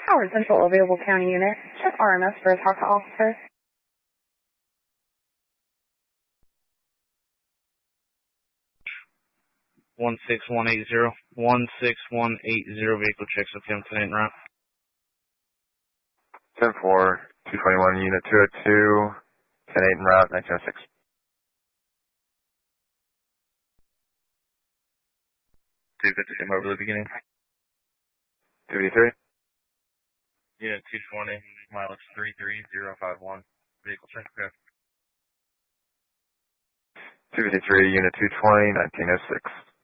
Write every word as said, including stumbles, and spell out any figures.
Howard Central available county unit. Check R M S for a talk to officer. one six one eight zero. one six one eight zero vehicle checks with him tonight, route. ten four, two twenty-one, unit two oh two, ten eight en route, nineteen oh six. two fifty-three over the beginning. two fifty-three? Unit two twenty, mileage three three zero five one. Vehicle check, okay. two fifty-three, unit two twenty, nineteen oh six.